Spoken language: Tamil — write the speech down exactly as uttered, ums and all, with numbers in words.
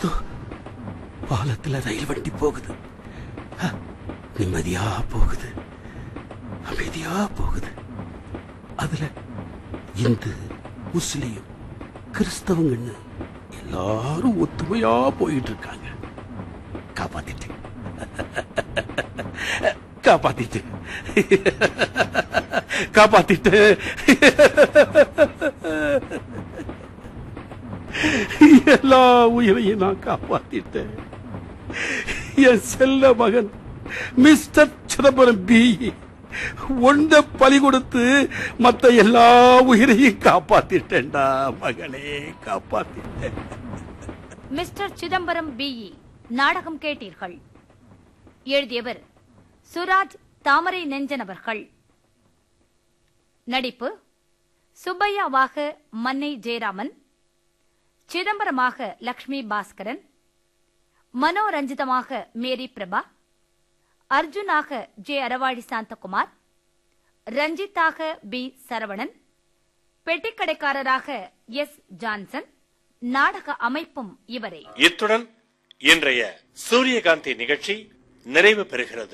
அதோ பாலத்துல ரயில் வண்டி போகுது. நிம்மதியா போகுது, அமைதியா போகுது. அதுல இந்து, முஸ்லீம், கிறிஸ்தவங்கன்னு எல்லாரும் ஒத்துமையா போயிட்டு இருக்காங்க. காப்பாத்திட்டு காப்பாத்திட்டு காப்பாத்திட்டு எல்லா உயிரையும் நான் காப்பாத்திட்டேன். என் செல்ல மகன் மிஸ்டர் சிதம்பரம் பி ஒண்ட பலி கொடுத்து மத்த எல்லா உயிரையும் காப்பாத்திட்டேன்டா மகனே, காப்பாத்திட்டேன். மிஸ்டர் சிதம்பரம் பி நாடகம் கேட்டீர்கள். எழுதியவர் சுராஜ் தாமரை நெஞ்சன் அவர்கள். நடிப்பு: சுப்பையாவாக மன்னை ஜெயராமன், சிதம்பரமாக லக்ஷ்மி பாஸ்கரன், மனோரஞ்சிதமாக மேரி Prabha, அர்ஜுனாக J அரவாடி Santhakumar, ரஞ்சித்தாக B Saravanan, பெட்டிக்கடைக்காரராக S Johnson. நாடக அமைப்பும் இவரே. இத்துடன் இன்றைய சூரியகாந்தி நிகழ்ச்சி நிறைவு பெறுகிறது.